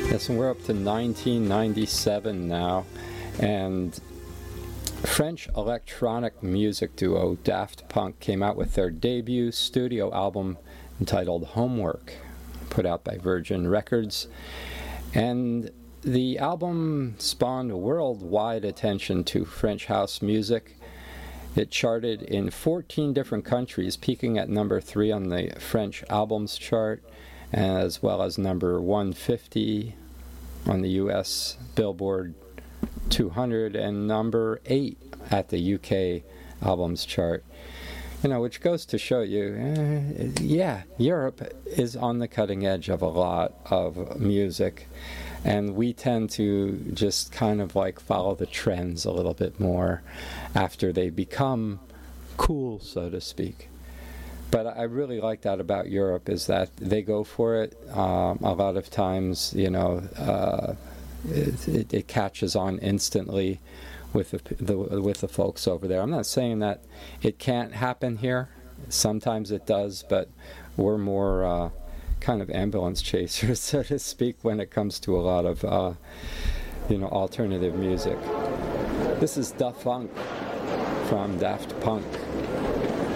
Yes, and we're up to 1997 now, and French electronic music duo Daft Punk came out with their debut studio album entitled Homework, put out by Virgin Records, and the album spawned worldwide attention to French house music. It charted in 14 different countries, peaking at number 3 on the French albums chart, as well as number 150 on the US Billboard 200 and number 8 at the UK albums chart. Which goes to show you, Europe is on the cutting edge of a lot of music, and we tend to just kind of like follow the trends a little bit more after they become cool, so to speak. But I really like that about Europe, is that they go for it. A lot of times, it catches on instantly with the folks over there. I'm not saying that it can't happen here. Sometimes it does, but we're more kind of ambulance chasers, so to speak, when it comes to a lot of alternative music. This is Da Funk from Daft Punk.